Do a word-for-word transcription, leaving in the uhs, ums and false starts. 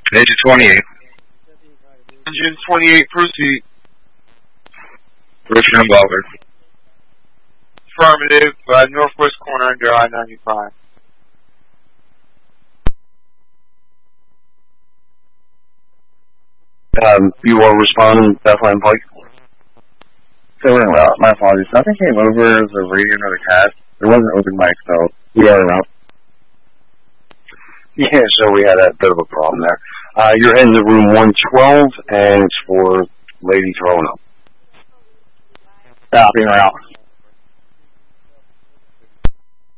Engine twenty-eight. Engine twenty-eight, proceed. Richmond Butler. Affirmative, uh, northwest corner under I ninety-five. Um, you will respond, Bethlehem Pike. So we're in route. My apologies. Nothing came over as a radio or the cast. There wasn't open mic, so we are in route. Yeah, so we had a bit of a problem there. Uh, you're in the room one twelve, and it's for Lady Toronto. Stop, in route.